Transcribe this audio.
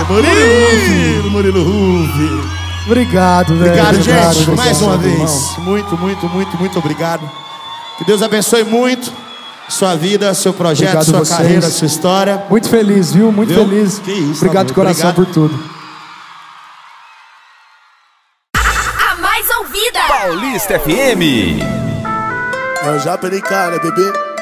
Murilo Ruff. Obrigado, velho. Obrigado, gente. Obrigado, mais uma vez. Irmão. Muito obrigado. Que Deus abençoe muito sua vida, seu projeto, Obrigado sua vocês. carreira, sua história. Muito feliz, viu? Muito feliz. Que isso, obrigado de coração obrigado. por tudo. A mais ouvida. Paulista FM. Já peraí, cara, bebê.